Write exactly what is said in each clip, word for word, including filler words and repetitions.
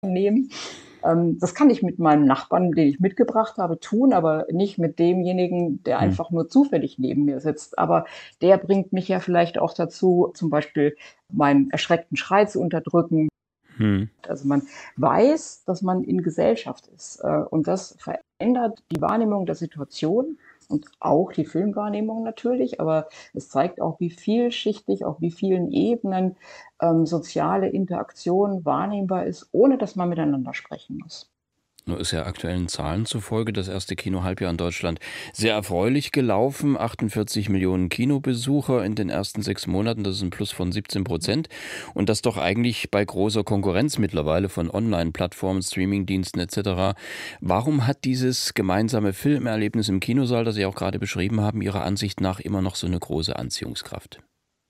nehmen. Ähm, das kann ich mit meinem Nachbarn, den ich mitgebracht habe, tun, aber nicht mit demjenigen, der Mhm. einfach nur zufällig neben mir sitzt. Aber der bringt mich ja vielleicht auch dazu, zum Beispiel meinen erschreckten Schrei zu unterdrücken. Mhm. Also, man weiß, dass man in Gesellschaft ist, äh, und das verändert die Wahrnehmung der Situation und auch die Filmwahrnehmung natürlich, aber es zeigt auch, wie vielschichtig, auf wie vielen Ebenen, ähm, soziale Interaktion wahrnehmbar ist, ohne dass man miteinander sprechen muss. Nur ist ja aktuellen Zahlen zufolge das erste Kinohalbjahr in Deutschland sehr erfreulich gelaufen. achtundvierzig Millionen Kinobesucher in den ersten sechs Monaten, das ist ein Plus von siebzehn Prozent. Und das doch eigentlich bei großer Konkurrenz mittlerweile von Online-Plattformen, Streamingdiensten et cetera. Warum hat dieses gemeinsame Filmerlebnis im Kinosaal, das Sie auch gerade beschrieben haben, Ihrer Ansicht nach immer noch so eine große Anziehungskraft?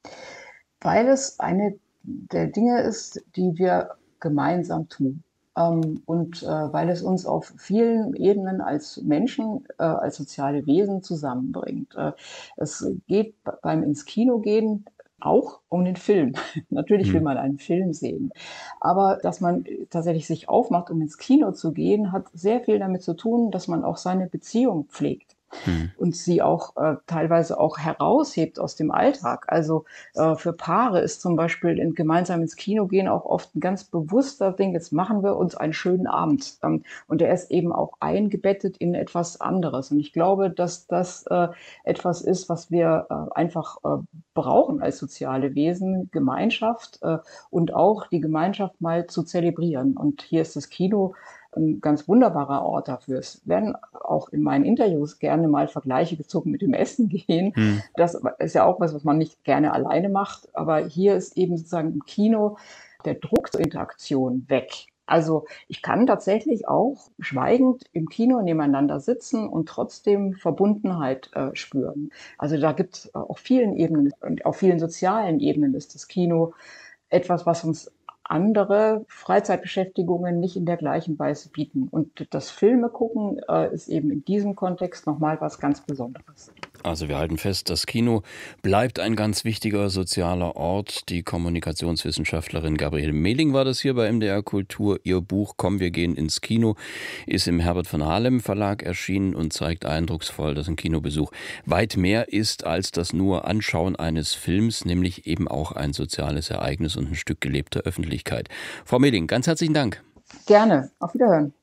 Weil es eine der Dinge ist, die wir gemeinsam tun. Ähm, und, äh, weil es uns auf vielen Ebenen als Menschen, äh, als soziale Wesen zusammenbringt. Äh, es geht b beim ins Kino gehen auch um den Film. Natürlich will Mhm. man einen Film sehen, aber dass man äh, tatsächlich sich aufmacht, um ins Kino zu gehen, hat sehr viel damit zu tun, dass man auch seine Beziehung pflegt Mhm. und sie auch äh, teilweise auch heraushebt aus dem Alltag. Also, äh, für Paare ist zum Beispiel in gemeinsam ins Kino gehen auch oft ein ganz bewusster Ding: „Jetzt machen wir uns einen schönen Abend.“ Ähm, und der ist eben auch eingebettet in etwas anderes. Und ich glaube, dass das, äh, etwas ist, was wir, äh, einfach, äh, brauchen als soziale Wesen, Gemeinschaft, äh, und auch die Gemeinschaft mal zu zelebrieren. Und hier ist das Kino 'n ganz wunderbarer Ort dafür. Es werden auch in meinen Interviews gerne mal Vergleiche gezogen mit dem Essen gehen. Mhm. Das ist ja auch was, was man nicht gerne alleine macht, aber hier ist eben sozusagen im Kino der Druck zur Interaktion weg. Also, ich kann tatsächlich auch schweigend im Kino nebeneinander sitzen und trotzdem Verbundenheit, äh, spüren. Also, da gibt's auf vielen Ebenen und auf vielen sozialen Ebenen ist das Kino etwas, was uns andere Freizeitbeschäftigungen nicht in der gleichen Weise bieten. Und das Filme gucken, äh, ist eben in diesem Kontext noch mal was ganz Besonderes. Also wir halten fest, das Kino bleibt ein ganz wichtiger sozialer Ort. Die Kommunikationswissenschaftlerin Gabriele Mehling war das hier bei M D R Kultur. Ihr Buch Komm, wir gehen ins Kino ist im Herbert von Halem Verlag erschienen und zeigt eindrucksvoll, dass ein Kinobesuch weit mehr ist als das nur Anschauen eines Films, nämlich eben auch ein soziales Ereignis und ein Stück gelebter Öffentlichkeit. Frau Mehling, ganz herzlichen Dank. Gerne. Auf Wiederhören.